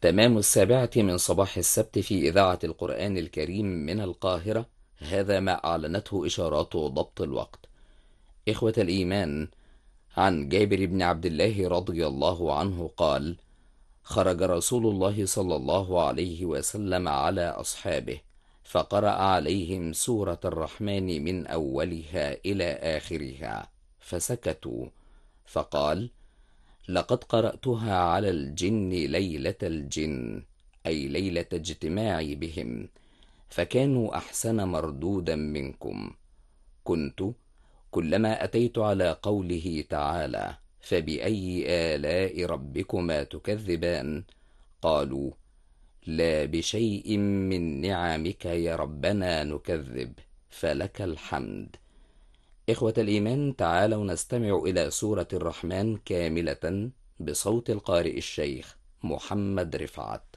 تمام 7 من صباح السبت في إذاعة القرآن الكريم من القاهرة. هذا ما أعلنته إشارات ضبط الوقت. إخوة الإيمان، عن جابر بن عبد الله رضي الله عنه قال: خرج رسول الله صلى الله عليه وسلم على أصحابه، فقرأ عليهم سورة الرحمن من أولها إلى آخرها، فسكتوا، فقال: لقد قرأتها على الجن ليلة الجن، أي ليلة اجتماعي بهم، فكانوا أحسن مردودا منكم. كنت كلما أتيت على قوله تعالى: فبأي آلاء ربكما تكذبان، قالوا: لا بشيء من نعمك يا ربنا نكذب، فلك الحمد. إخوة الإيمان، تعالوا نستمع إلى سورة الرحمن كاملة بصوت القارئ الشيخ محمد رفعت.